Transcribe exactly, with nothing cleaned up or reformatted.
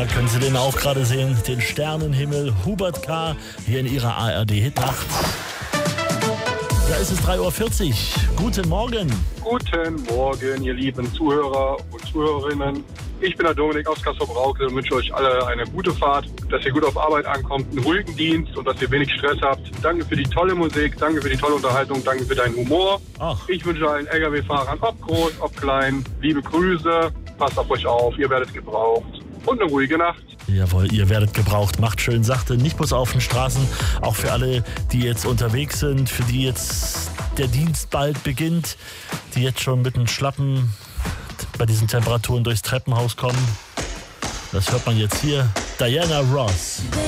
können Sie den auch gerade sehen, den Sternenhimmel, Hubert K. hier in Ihrer A R D-Hitnacht. Da ist es drei Uhr vierzig. Guten Morgen. Guten Morgen, ihr lieben Zuhörer und Zuhörerinnen. Ich bin der Dominik aus Kassel-Brauxel und wünsche euch alle eine gute Fahrt, dass ihr gut auf Arbeit ankommt, einen ruhigen Dienst und dass ihr wenig Stress habt. Danke für die tolle Musik, danke für die tolle Unterhaltung, danke für deinen Humor. Ach. Ich wünsche allen L K W-Fahrern, ob groß, ob klein, liebe Grüße, passt auf euch auf, ihr werdet gebraucht. Und eine ruhige Nacht. Jawohl, ihr werdet gebraucht. Macht schön sachte, nicht bloß auf den Straßen, auch für alle, die jetzt unterwegs sind, für die jetzt der Dienst bald beginnt, die jetzt schon mit einem Schlappen bei diesen Temperaturen durchs Treppenhaus kommen. Das hört man jetzt hier. Diana Ross.